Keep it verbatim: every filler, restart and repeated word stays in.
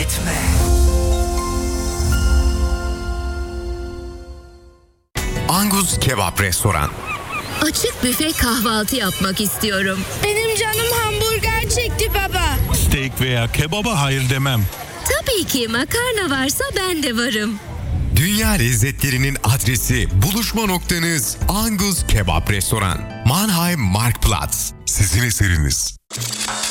etme. Angus Kebap Restoran. Açık büfe kahvaltı yapmak istiyorum. Benim canım hamburger çekti baba. Steak veya kebaba hayır demem. Tabii ki makarna varsa ben de varım. Dünya lezzetlerinin adresi, buluşma noktanız Angus Kebap Restoran. Mannheim Marktplatz. Sizin eseriniz.